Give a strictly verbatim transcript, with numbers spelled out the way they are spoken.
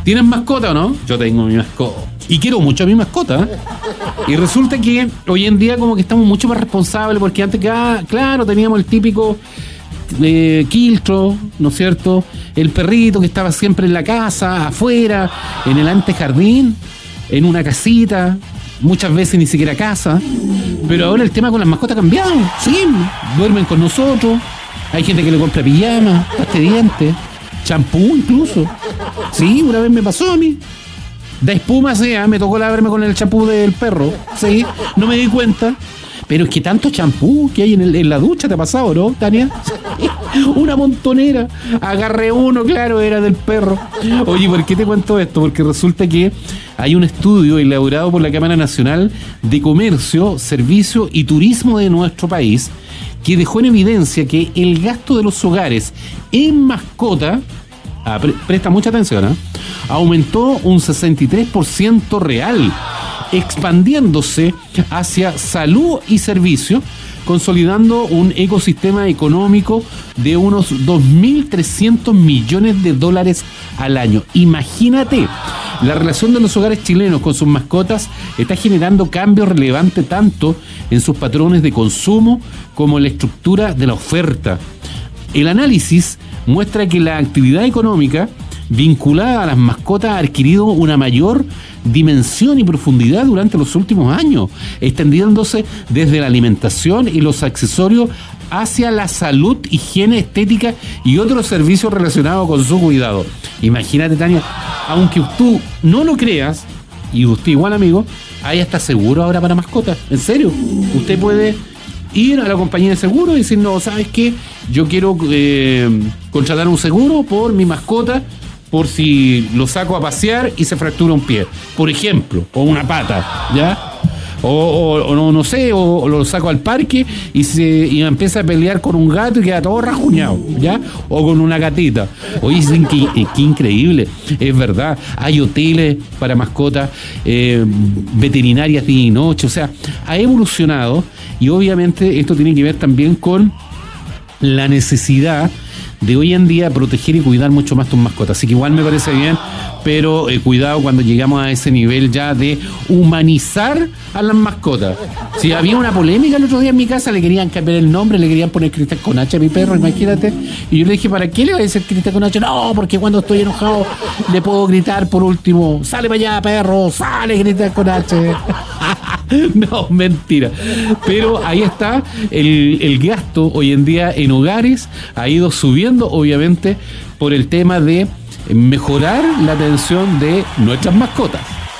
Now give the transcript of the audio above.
¿Tienes mascota o no? Yo tengo mi mascota. Y quiero mucho a mi mascota. Y resulta que hoy en día como que estamos mucho más responsables, porque antes, ah, claro, teníamos el típico eh, quiltro, ¿no es cierto? El perrito que estaba siempre en la casa, afuera, en el antejardín, en una casita, muchas veces ni siquiera casa. Pero ahora el tema con las mascotas ha cambiado. Sí, duermen con nosotros. Hay gente que le compra pijama, pasta de dientes, champú incluso. Sí, una vez me pasó a mí. De espuma, sí, ¿eh? Me tocó lavarme con el champú del perro. Sí, no me di cuenta. Pero es que tanto champú que hay en, el, en la ducha, ¿te ha pasado, no, Tania? Una montonera. Agarré uno, claro, era del perro. Oye, ¿por qué te cuento esto? Porque resulta que hay un estudio elaborado por la Cámara Nacional de Comercio, Servicio y Turismo de nuestro país que dejó en evidencia que el gasto de los hogares en mascota, ah, pre- presta mucha atención, ¿eh? aumentó un sesenta y tres por ciento real, expandiéndose hacia salud y servicio, consolidando un ecosistema económico de unos dos mil trescientos millones de dólares al año. Imagínate, la relación de los hogares chilenos con sus mascotas está generando cambios relevantes tanto en sus patrones de consumo como en la estructura de la oferta. El análisis muestra que la actividad económica vinculada a las mascotas ha adquirido una mayor dimensión y profundidad durante los últimos años, extendiéndose desde la alimentación y los accesorios hacia la salud, higiene, estética y otros servicios relacionados con su cuidado. Imagínate, Tania, aunque tú no lo creas, y usted igual, amigo, hay hasta seguro ahora para mascotas. En serio, usted puede ir a la compañía de seguro y decir, no, ¿sabes qué? Yo quiero eh, contratar un seguro por mi mascota, por si lo saco a pasear y se fractura un pie, por ejemplo, o una pata, ¿ya? O, o, o no, no sé, o, o lo saco al parque y se y empieza a pelear con un gato y queda todo rajuñado, ¿ya? O con una gatita. Oye, dicen que, eh, que increíble, es verdad. Hay hoteles para mascotas, eh, veterinarias día y noche, o sea, ha evolucionado y obviamente esto tiene que ver también con la necesidad de hoy en día proteger y cuidar mucho más tus mascotas. Así que igual me parece bien, pero eh, cuidado cuando llegamos a ese nivel ya de humanizar a las mascotas. Si había una polémica el otro día en mi casa, le querían cambiar el nombre, le querían poner Cristian con H a mi perro, imagínate. Y yo le dije, ¿para qué le va a decir Cristian con H? No, porque cuando estoy enojado le puedo gritar por último, sale para allá, perro, sale Cristian con H. No, mentira. Pero ahí está, el, el gasto hoy en día en hogares ha ido subiendo, obviamente, por el tema de mejorar la atención de nuestras mascotas.